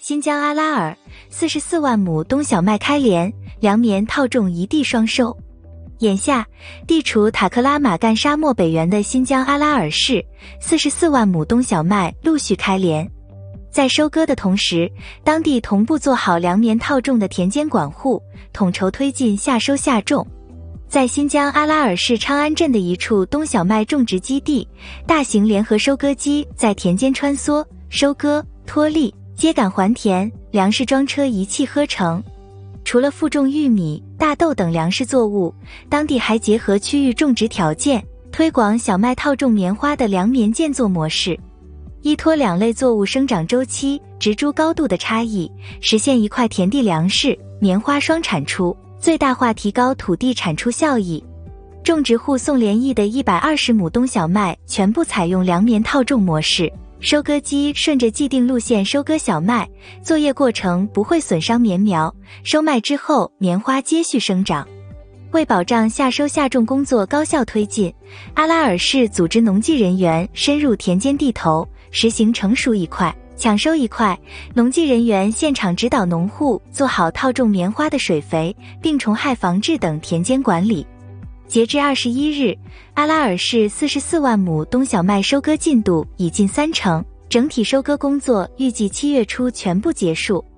新疆阿拉尔44万亩冬小麦开镰，粮棉套种一地双收。眼下，地处塔克拉玛干沙漠北缘的新疆阿拉尔市，44万亩冬小麦陆续开镰。在收割的同时，当地同步做好粮棉套种的田间管护，统筹推进夏收夏种。在新疆阿拉尔市昌安镇的一处冬小麦种植基地，大型联合收割机在田间穿梭，收割、脱粒、秸秆还田，粮食装车一气呵成。除了附种玉米、大豆等粮食作物，当地还结合区域种植条件，推广小麦套种棉花的粮棉间作模式，依托两类作物生长周期、植株高度的差异，实现一块田地粮食、棉花双产出，最大化提高土地产出效益。种植户宋连义的120亩冬小麦全部采用粮棉套种模式，收割机顺着既定路线收割小麦，作业过程不会损伤棉苗，收麦之后棉花接续生长。为保障夏收夏种工作高效推进，阿拉尔市组织农技人员深入田间地头，实行成熟一块抢收一块，农技人员现场指导农户做好套种棉花的水肥、病虫害防治等田间管理。截至21日，阿拉尔市44万亩冬小麦收割进度已近30%，整体收割工作预计7月初全部结束。